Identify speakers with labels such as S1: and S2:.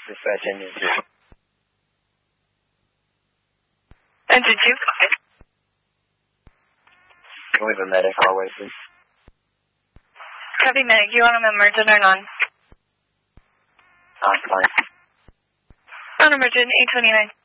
S1: Dispatch engine 2.
S2: Engine 2.
S1: Can we have a medic our way, please?
S2: Copy medic. You want him emergent or non?
S1: Fine.
S2: Non-emergent, 829.